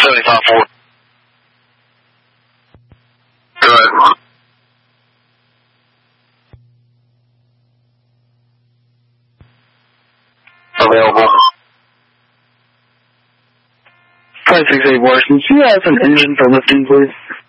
75 forward. Good. Available. 568 Washington, do you have an engine for lifting, please?